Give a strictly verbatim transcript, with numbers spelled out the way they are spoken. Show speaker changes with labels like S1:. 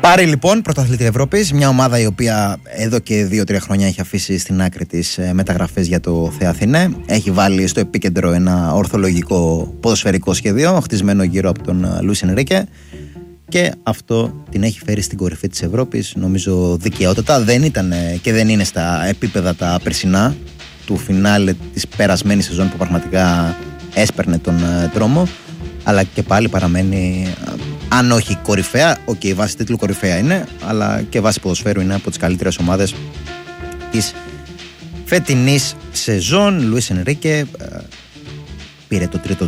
S1: Πάρει λοιπόν πρωταθλητή Ευρώπης, μια ομάδα η οποία εδώ και δύο τρία χρόνια έχει αφήσει στην άκρη της μεταγραφές για το Θεαθηνέ. Έχει βάλει στο επίκεντρο ένα ορθολογικό ποδοσφαιρικό σχέδιο χτισμένο γύρω από τον Λουίς Ενρίκε, και αυτό την έχει φέρει στην κορυφή της Ευρώπης, νομίζω δικαιότατα. Δεν ήταν και δεν είναι στα επίπεδα τα περσινά του φινάλε της περασμένης σεζόν που πραγματικά έσπερνε τον τρόμο, αλλά και πάλι παραμένει, αν όχι κορυφαία, οκ, okay, βάση τίτλου κορυφαία είναι, αλλά και βάση ποδοσφαίρου είναι από τις καλύτερες ομάδες της φετινής σεζόν. Λουίς Ενρίκε πήρε το τρίτο